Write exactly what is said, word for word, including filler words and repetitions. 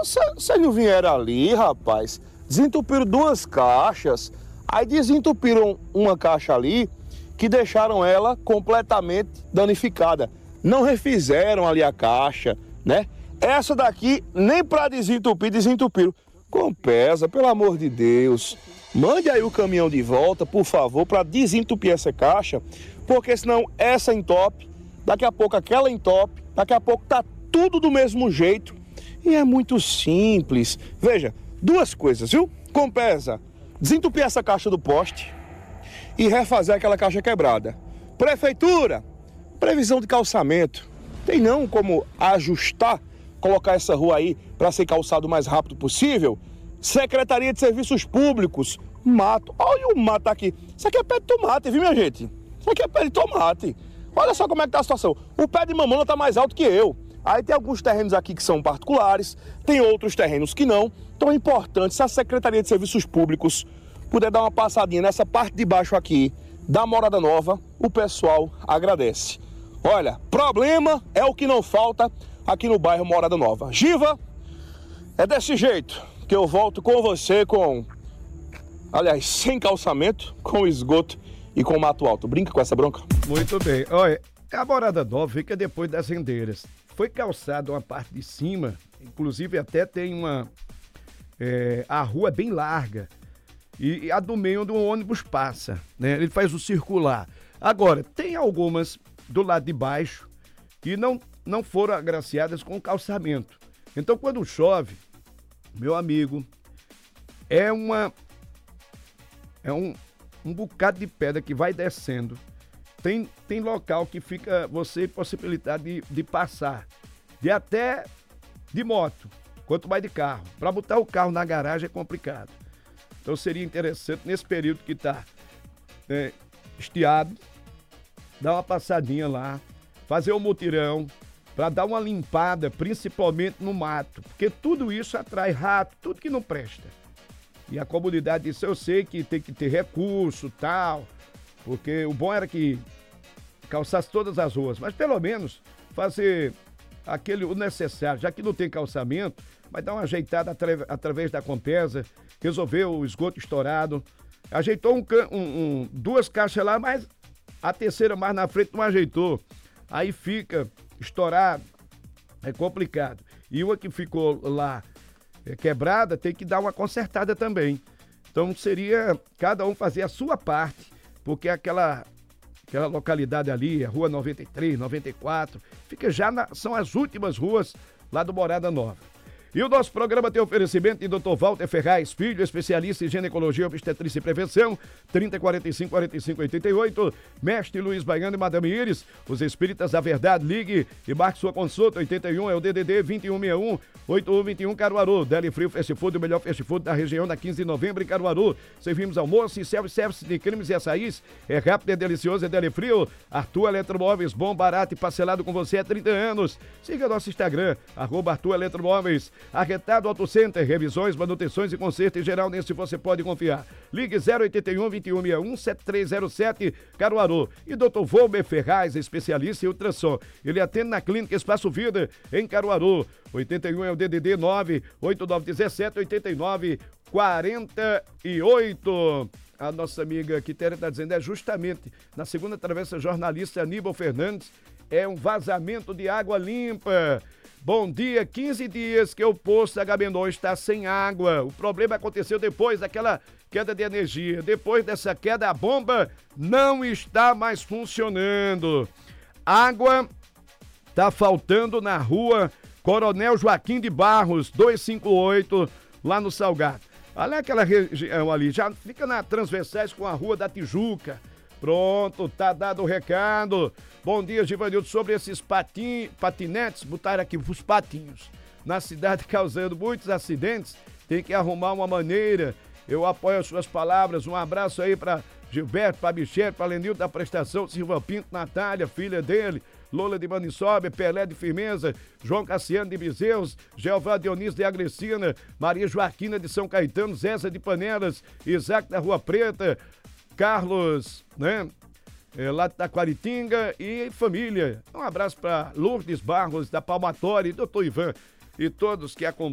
Vocês não vieram ali, rapaz? Desentupiram duas caixas, aí desentupiram uma caixa ali que deixaram ela completamente danificada. Não refizeram ali a caixa, né? Essa daqui, nem para desentupir, desentupiram. Compesa, pelo amor de Deus. Mande aí o caminhão de volta, por favor, para desentupir essa caixa, porque senão essa entope, daqui a pouco aquela entope, daqui a pouco tá tudo do mesmo jeito. E é muito simples. Veja, duas coisas, viu? Compesa, desentupir essa caixa do poste e refazer aquela caixa quebrada. Prefeitura, previsão de calçamento. Tem não como ajustar, colocar essa rua aí para ser calçado o mais rápido possível? Secretaria de Serviços Públicos, mato. Olha o mato aqui. Isso aqui é pé de tomate, viu, minha gente? Isso aqui é pé de tomate. Olha só como é que tá a situação. O pé de mamona tá mais alto que eu. Aí tem alguns terrenos aqui que são particulares, tem outros terrenos que não. Então é importante, se a Secretaria de Serviços Públicos puder dar uma passadinha nessa parte de baixo aqui da Morada Nova, o pessoal agradece. Olha, problema é o que não falta aqui no bairro Morada Nova. Giva, é desse jeito que eu volto com você com, aliás, sem calçamento, com esgoto e com mato alto. Brinca com essa bronca? Muito bem. Olha, a Morada Nova fica depois das rendeiras. Foi calçada uma parte de cima, inclusive até tem uma... É, a rua é bem larga. E, e a do meio onde o ônibus passa, né? Ele faz o circular. Agora, tem algumas do lado de baixo que não, não foram agraciadas com calçamento. Então, quando chove, meu amigo, é uma... É um, um bocado de pedra que vai descendo. Tem, tem local que fica você possibilidade de, de passar, de até de moto, quanto mais de carro. Para botar o carro na garagem é complicado. Então seria interessante, nesse período que está é, estiado, dar uma passadinha lá, fazer um mutirão, para dar uma limpada, principalmente no mato, porque tudo isso atrai rato, tudo que não presta. E a comunidade disse, eu sei que tem que ter recurso, tal, porque o bom era que calçasse todas as ruas, mas pelo menos fazer aquele, o necessário, já que não tem calçamento, mas dar uma ajeitada atra, através da Compesa, resolveu o esgoto estourado, ajeitou um, um, um, duas caixas lá, mas a terceira mais na frente não ajeitou, aí fica estourado, é complicado. E uma que ficou lá é, quebrada, tem que dar uma consertada também. Então seria cada um fazer a sua parte, porque aquela, aquela localidade ali, a rua noventa e três, noventa e quatro, fica já na, são as últimas ruas lá do Morada Nova. E o nosso programa tem oferecimento de doutor Walter Ferraz, filho, especialista em ginecologia, obstetrícia e prevenção, trinta, quarenta e cinco, quarenta e cinco, oitenta e oito, Mestre Luiz Baiano e Madame Iris, os Espíritas da Verdade, ligue e marque sua consulta, oitenta e um é o D D D vinte e um sessenta e um, oitenta e um vinte e um, Caruaru, Deli Frio Fast Food, o melhor fast food da região, da quinze de novembro em Caruaru, servimos almoço e self-service de cremes e açaís, é rápido, é delicioso, é Deli Frio, Arthur Eletromóveis, bom, barato e parcelado com você há trinta anos, siga nosso Instagram, arroba Arthur Eletromóveis, Arretado Auto Center, revisões, manutenções e conserto em geral, nesse você pode confiar. Ligue zero oitenta e um, vinte e um sessenta e um, setenta e três zero sete, Caruaru. E doutor Volmer Ferraz, especialista em ultrassom. Ele atende na Clínica Espaço Vida, em Caruaru. oitenta e um é o D D D nove oito nove um sete, oito nove quatro oito. A nossa amiga Quitéria está dizendo, é justamente na segunda travessa jornalista Aníbal Fernandes, é um vazamento de água limpa. Bom dia, quinze dias que o posto da Agamenon está sem água. O problema aconteceu depois daquela queda de energia. Depois dessa queda, a bomba não está mais funcionando. Água está faltando na rua Coronel Joaquim de Barros, duzentos e cinquenta e oito, lá no Salgado. Olha aquela região ali, já fica na transversais com a Rua da Tijuca. Pronto, tá dado o recado. Bom dia, Givanildo, sobre esses patin, patinetes, botaram aqui os patinhos na cidade causando muitos acidentes, tem que arrumar uma maneira. Eu apoio as suas palavras, um abraço aí para Gilberto, para Michel, para Lenildo da Prestação, Silva Pinto, Natália, filha dele, Lola de Manissobe, Pelé de Firmeza, João Cassiano de Bizeus, Jeová Dionísio de Agrecina, Maria Joaquina de São Caetano, Zéza de Panelas, Isaac da Rua Preta, Carlos, né? É, lá de Taquaritinga e família. Um abraço para Lourdes Barros, da Palmatória, e doutor Ivan, e todos que acompanham.